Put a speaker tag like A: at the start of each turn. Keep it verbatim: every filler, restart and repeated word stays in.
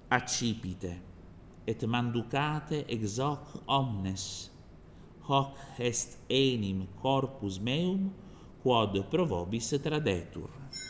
A: accipite, et manducate ex hoc omnes, hoc est enim corpus meum, quod pro vobis tradetur.